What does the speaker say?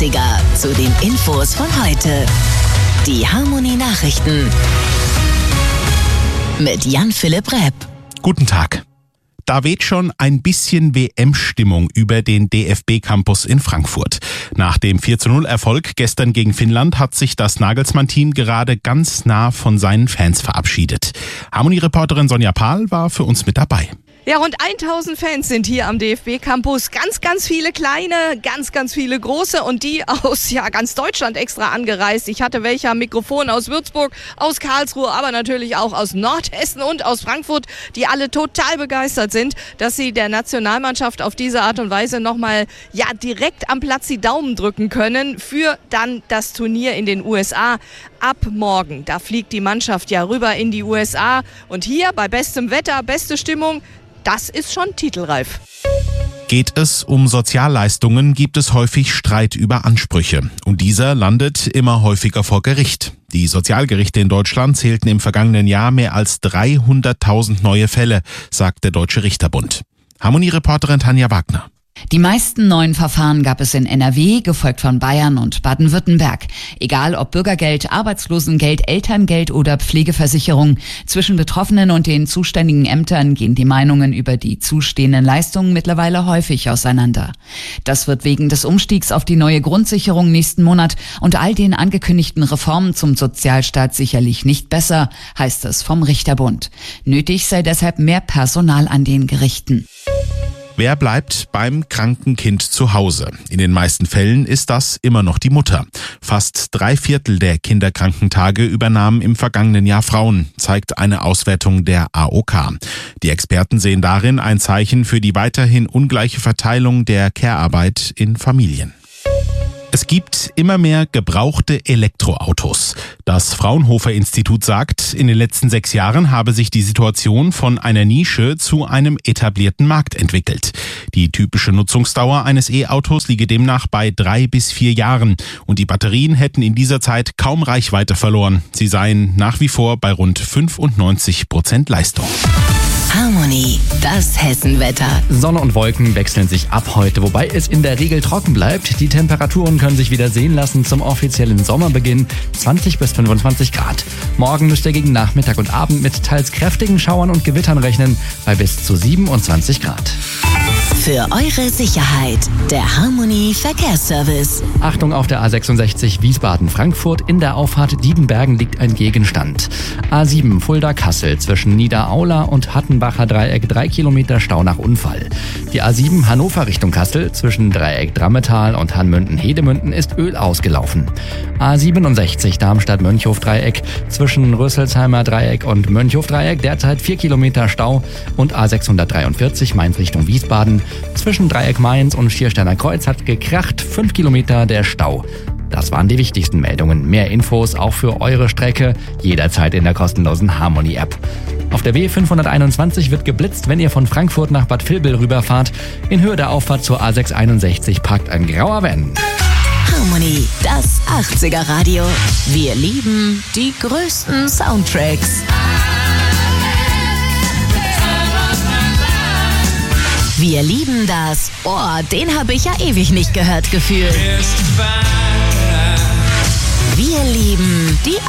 80er zu den Infos von heute. Die Harmony Nachrichten mit Jan-Philipp Repp. Guten Tag. Da weht schon ein bisschen WM-Stimmung über den DFB-Campus in Frankfurt. Nach dem 4:0-Erfolg gestern gegen Finnland hat sich das Nagelsmann-Team gerade ganz nah von seinen Fans verabschiedet. Harmony-Reporterin Sonja Pahl war für uns mit dabei. Ja, rund 1000 Fans sind hier am DFB-Campus. Ganz viele kleine, ganz viele große und die aus ganz Deutschland extra angereist. Ich hatte welche am Mikrofon aus Würzburg, aus Karlsruhe, aber natürlich auch aus Nordhessen und aus Frankfurt, die alle total begeistert sind, dass sie der Nationalmannschaft auf diese Art und Weise nochmal direkt am Platz die Daumen drücken können für dann das Turnier in den USA. Ab morgen, da fliegt die Mannschaft rüber in die USA und hier bei bestem Wetter, beste Stimmung, das ist schon titelreif. Geht es um Sozialleistungen, gibt es häufig Streit über Ansprüche. Und dieser landet immer häufiger vor Gericht. Die Sozialgerichte in Deutschland zählten im vergangenen Jahr mehr als 300.000 neue Fälle, sagt der Deutsche Richterbund. Harmony-Reporterin Tanja Wagner. Die meisten neuen Verfahren gab es in NRW, gefolgt von Bayern und Baden-Württemberg. Egal ob Bürgergeld, Arbeitslosengeld, Elterngeld oder Pflegeversicherung. Zwischen Betroffenen und den zuständigen Ämtern gehen die Meinungen über die zustehenden Leistungen mittlerweile häufig auseinander. Das wird wegen des Umstiegs auf die neue Grundsicherung nächsten Monat und all den angekündigten Reformen zum Sozialstaat sicherlich nicht besser, heißt es vom Richterbund. Nötig sei deshalb mehr Personal an den Gerichten. Wer bleibt beim kranken Kind zu Hause? In den meisten Fällen ist das immer noch die Mutter. Fast 3/4 der Kinderkrankentage übernahmen im vergangenen Jahr Frauen, zeigt eine Auswertung der AOK. Die Experten sehen darin ein Zeichen für die weiterhin ungleiche Verteilung der Care-Arbeit in Familien. Es gibt immer mehr gebrauchte Elektroautos. Das Fraunhofer-Institut sagt, in den letzten 6 Jahren habe sich die Situation von einer Nische zu einem etablierten Markt entwickelt. Die typische Nutzungsdauer eines E-Autos liege demnach bei 3 bis 4 Jahren und die Batterien hätten in dieser Zeit kaum Reichweite verloren. Sie seien nach wie vor bei rund 95% Leistung. Harmony, das Hessenwetter. Sonne und Wolken wechseln sich ab heute, wobei es in der Regel trocken bleibt. Die Temperaturen können sich wieder sehen lassen zum offiziellen Sommerbeginn, 20 bis 25 Grad. Morgen müsst ihr gegen Nachmittag und Abend mit teils kräftigen Schauern und Gewittern rechnen, bei bis zu 27 Grad. Für eure Sicherheit, der Harmony Verkehrsservice. Achtung auf der A66 Wiesbaden-Frankfurt. In der Auffahrt Diedenbergen liegt ein Gegenstand. A7 Fulda-Kassel zwischen Niederaula und Hattenbacher Dreieck 3 Kilometer Stau nach Unfall. Die A7 Hannover Richtung Kassel zwischen Dreieck Drammetal und Hanmünden-Hedemünden ist Öl ausgelaufen. A67 Darmstadt-Mönchhof-Dreieck zwischen Rüsselsheimer Dreieck und Mönchhof-Dreieck derzeit 4 Kilometer Stau und A643 Mainz Richtung Wiesbaden zwischen Dreieck Mainz und Schiersteiner Kreuz hat gekracht, 5 Kilometer der Stau. Das waren die wichtigsten Meldungen. Mehr Infos auch für eure Strecke jederzeit in der kostenlosen Harmony-App. Auf der W521 wird geblitzt, wenn ihr von Frankfurt nach Bad Vilbel rüberfahrt. In Höhe der Auffahrt zur A661 parkt ein grauer Van. Harmony, das 80er Radio. Wir lieben die größten Soundtracks. Wir lieben das. Oh, den habe ich ja ewig nicht gehört gefühlt. Wir lieben die